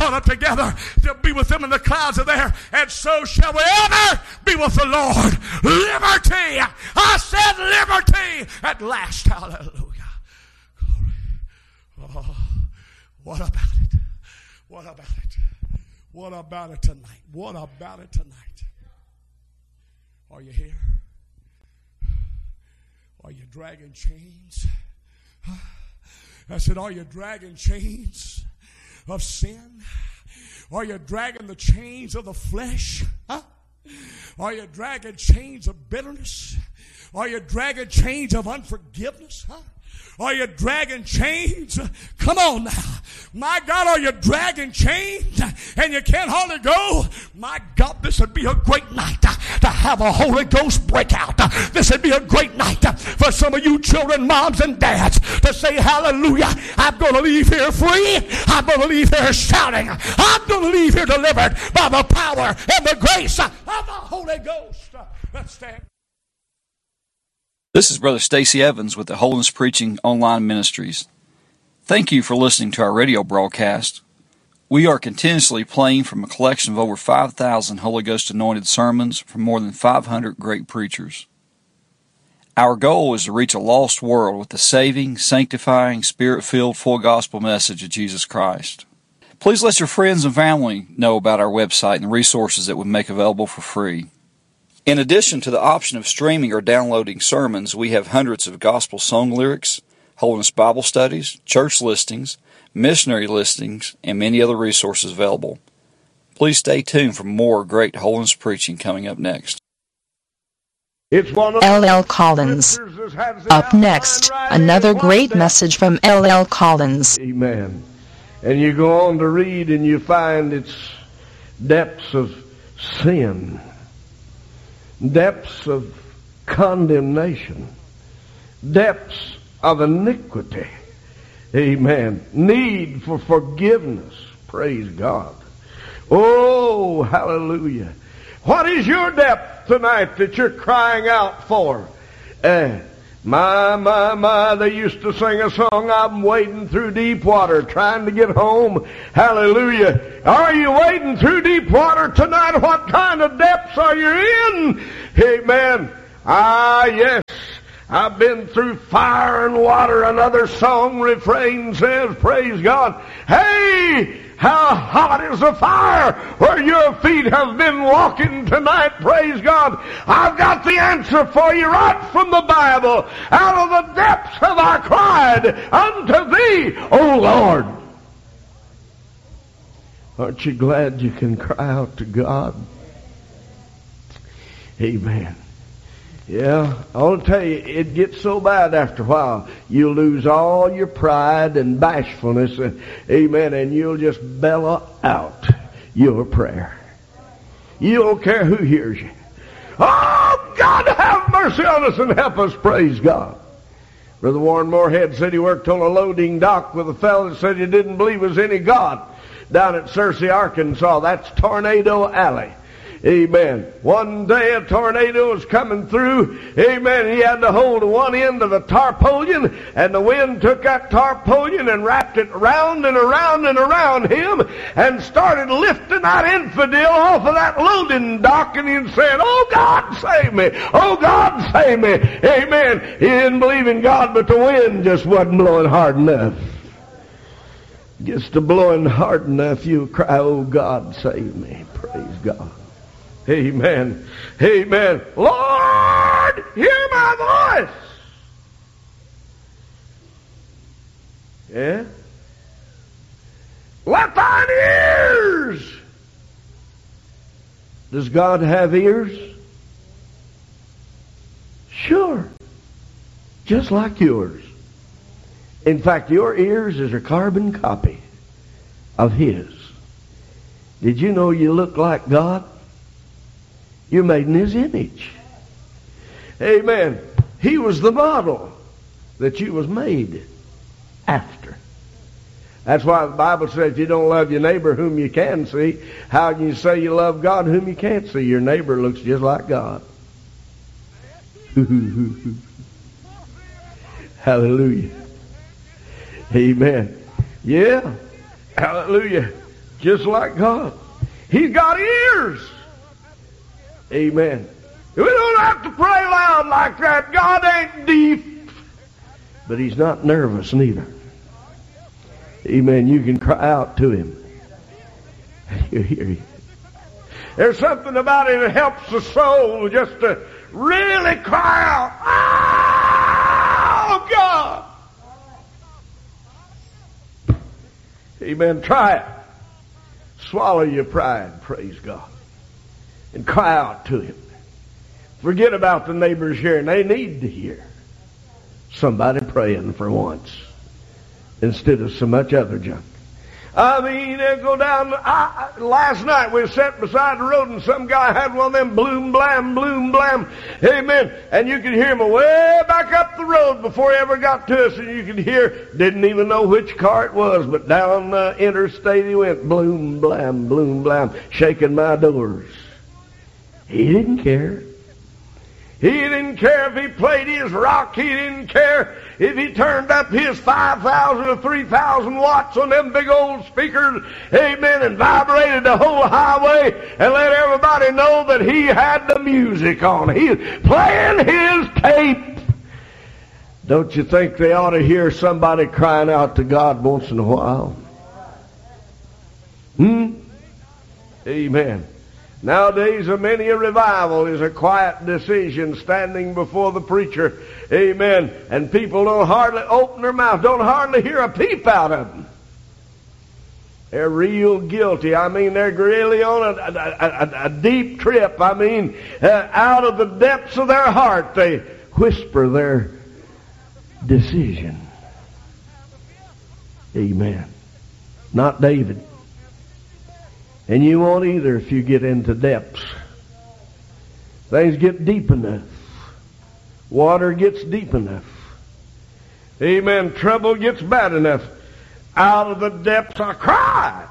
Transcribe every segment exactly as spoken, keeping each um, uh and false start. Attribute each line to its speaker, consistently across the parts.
Speaker 1: caught up together to be with them in the clouds of there, and so shall we ever be with the Lord. Liberty! I said liberty at last. Hallelujah. Glory. Oh, what about it? What about it? What about it tonight? What about it tonight? Are you here? Are you dragging chains? I said, are you dragging chains of sin? Are you dragging the chains of the flesh? Huh? Are you dragging chains of bitterness? Are you dragging chains of unforgiveness? Huh? Are you dragging chains? Come on now. My God, are you dragging chains and you can't hardly go? My God, this would be a great night to have a Holy Ghost breakout. This would be a great night for some of you children, moms and dads, to say, hallelujah, I'm going to leave here free. I'm going to leave here shouting. I'm going to leave here delivered by the power and the grace of the Holy Ghost. Let's stand.
Speaker 2: This is Brother Stacy Evans with the Holiness Preaching Online Ministries. Thank you for listening to our radio broadcast. We are continuously playing from a collection of over five thousand Holy Ghost anointed sermons from more than five hundred great preachers. Our goal is to reach a lost world with the saving, sanctifying, spirit-filled, full gospel message of Jesus Christ. Please let your friends and family know about our website and the resources that we make available for free. In addition to the option of streaming or downloading sermons, we have hundreds of gospel song lyrics, Holiness Bible studies, church listings, missionary listings, and many other resources available. Please stay tuned for more great holiness preaching coming up next.
Speaker 3: It's one of
Speaker 4: L L Collins. Up next, another great message from L L Collins.
Speaker 3: Amen. And you go on to read and you find its depths of sin, depths of condemnation, depths of iniquity. Amen. Need for forgiveness. Praise God. Oh, hallelujah. What is your depth tonight that you're crying out for? Uh, my, my, my, they used to sing a song, I'm wading through deep water, trying to get home. Hallelujah. Are you wading through deep water tonight? What kind of depths are you in? Amen. Ah, yes. I've been through fire and water. Another song refrain says, praise God. Hey, how hot is the fire where your feet have been walking tonight? Praise God. I've got the answer for you right from the Bible. Out of the depths have I cried unto thee, O Lord. Aren't you glad you can cry out to God? Amen. Yeah, I want to tell you, it gets so bad after a while. You'll lose all your pride and bashfulness, and, amen, and you'll just bellow out your prayer. You don't care who hears you. Oh, God, have mercy on us and help us, praise God. Brother Warren Moorhead said he worked on a loading dock with a fellow that said he didn't believe there was any God down at Searcy, Arkansas. That's Tornado Alley. Amen. One day a tornado was coming through. Amen. He had to hold one end of a tarpaulin, and the wind took that tarpaulin and wrapped it round and around and around him and started lifting that infidel off of that loading dock, and he said, oh, God, save me. Oh, God, save me. Amen. He didn't believe in God, but the wind just wasn't blowing hard enough. Just to blowing hard enough, you cry, oh, God, save me. Praise God. Amen. Amen. Lord, hear my voice. Yeah? Let thine ears. Does God have ears? Sure. Just like yours. In fact, your ears is a carbon copy of His. Did you know you look like God? You're made in His image. Amen. He was the model that you was made after. That's why the Bible says if you don't love your neighbor whom you can see, how can you say you love God whom you can't see? Your neighbor looks just like God. Hallelujah. Amen. Yeah. Hallelujah. Just like God. He's got ears. Amen. We don't have to pray loud like that. God ain't deaf. But He's not nervous neither. Amen. You can cry out to Him. You hear Him. There's something about it that helps the soul just to really cry out. Oh, God. Amen. Try it. Swallow your pride, praise God. And cry out to Him. Forget about the neighbors hearing. They need to hear somebody praying for once instead of so much other junk. I mean, they go down. I, last night we sat beside the road and some guy had one of them bloom blam, bloom blam. Amen. And you could hear him way back up the road before he ever got to us. And you could hear, didn't even know which car it was, but down the interstate he went, bloom blam, bloom blam, shaking my doors. He didn't care. He didn't care if he played his rock. He didn't care if he turned up his five thousand or three thousand watts on them big old speakers, amen, and vibrated the whole highway and let everybody know that he had the music on. He was playing his tape. Don't you think they ought to hear somebody crying out to God once in a while? Hmm? Amen. Nowadays, a many a revival is a quiet decision standing before the preacher. Amen. And people don't hardly open their mouth, don't hardly hear a peep out of them. They're real guilty. I mean, they're really on a, a, a, a deep trip. I mean, uh, out of the depths of their heart, they whisper their decision. Amen. Not David. And you won't either if you get into depths. Things get deep enough. Water gets deep enough. Amen. Trouble gets bad enough. Out of the depths I cried.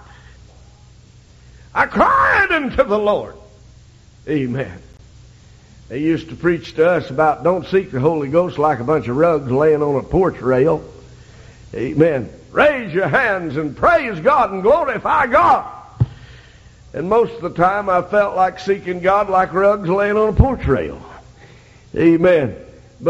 Speaker 3: I cried unto the Lord. Amen. They used to preach to us about don't seek the Holy Ghost like a bunch of rugs laying on a porch rail. Amen. Raise your hands and praise God and glorify God. And most of the time I felt like seeking God like rugs laying on a porch rail. Amen.